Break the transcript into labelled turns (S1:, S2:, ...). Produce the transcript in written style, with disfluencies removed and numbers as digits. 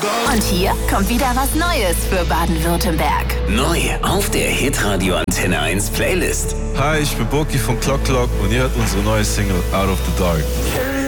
S1: Und hier kommt wieder was Neues für Baden-Württemberg.
S2: Neu auf der Hitradio Antenne 1 Playlist.
S3: Hi, ich bin Boki von Clock Clock und ihr hört unsere neue Single Out of the Dark.